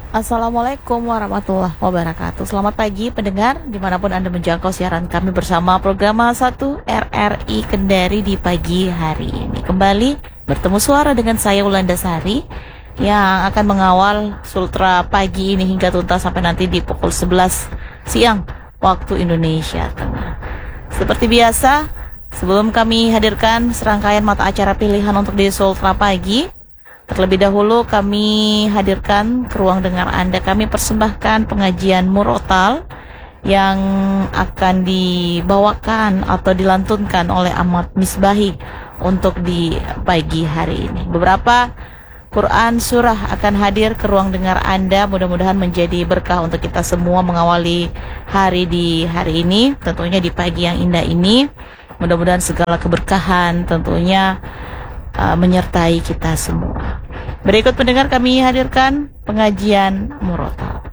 Assalamualaikum warahmatullahi wabarakatuh. Selamat pagi pendengar dimanapun Anda menjangkau siaran kami bersama program 1 RRI Kendari di pagi hari ini. Kembali bertemu suara dengan saya Wulandasari yang akan mengawal Sultra pagi ini hingga tuntas sampai nanti di pukul 11 siang waktu Indonesia Tengah. Seperti biasa, sebelum kami hadirkan serangkaian mata acara pilihan untuk di Sultra pagi, terlebih dahulu kami hadirkan ke ruang dengar Anda. Kami persembahkan pengajian murotal yang akan dibawakan atau dilantunkan oleh Ahmad Misbahi untuk di pagi hari ini. Beberapa Quran surah akan hadir ke ruang dengar Anda. Mudah-mudahan menjadi berkah untuk kita semua mengawali hari di hari ini, tentunya di pagi yang indah ini. Mudah-mudahan segala keberkahan tentunya menyertai kita semua. Berikut pendengar kami hadirkan pengajian murotal.